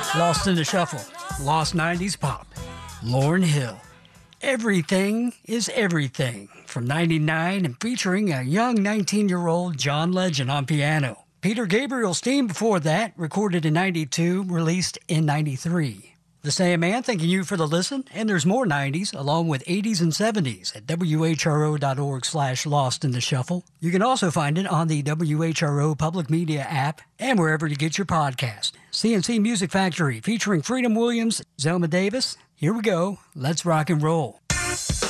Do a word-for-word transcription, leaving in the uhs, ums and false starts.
Lost in the Shuffle, Lost nineties Pop, Lauryn Hill. Everything is Everything from ninety-nine and featuring a young nineteen-year-old John Legend on piano. Peter Gabriel's theme before that, recorded in ninety-two, released in ninety-three. The Sandman thanking you for the listen, and there's more nineties along with eighties and seventies at W H R O dot org slash Lost in the Shuffle. You can also find it on the W H R O Public Media app and wherever you get your podcast. C N C Music Factory featuring Freedom Williams, Zelma Davis. Here we go. Let's rock and roll.